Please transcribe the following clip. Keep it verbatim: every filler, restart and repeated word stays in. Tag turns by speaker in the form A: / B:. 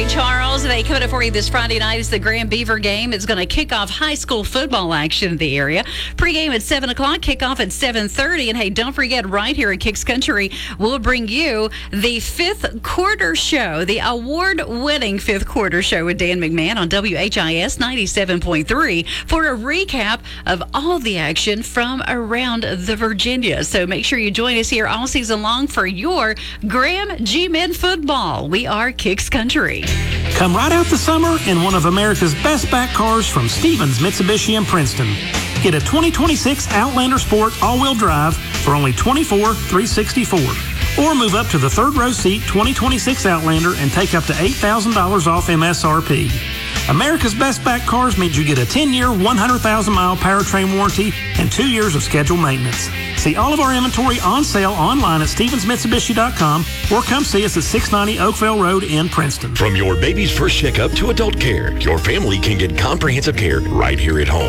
A: Hey, Charles, they coming up for you this Friday night is the Grand Beaver game. It's going to kick off high school football action in the area. Pre-game at seven o'clock, kickoff at seven thirty. And hey, don't forget, right here at Kicks Country, we'll bring you the fifth quarter show, the award-winning fifth quarter show with Dan McMahon on W H I S ninety-seven point three for a recap of all the action from around the Virginia. So make sure you join us here all season long for your Graham G-Men football. We are Kicks Country.
B: Come right out the summer in one of America's best back cars from Stevens Mitsubishi in Princeton. Get a twenty twenty-six Outlander Sport all-wheel drive for only twenty-four thousand three hundred sixty-four dollars. Or move up to the third row seat twenty twenty-six Outlander and take up to eight thousand dollars off M S R P. America's best back cars means you get a ten-year, one hundred thousand mile powertrain warranty and two years of scheduled maintenance. See all of our inventory on sale online at Stevens Mitsubishi dot com or come see us at six ninety Oakville Road in Princeton.
C: From your baby's first checkup to adult care, your family can get comprehensive care right here at home.